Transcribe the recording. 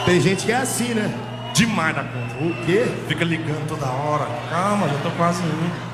Tem gente que é assim, né? Demais da conta. O quê? Fica ligando toda hora. Calma, já tô quase indo.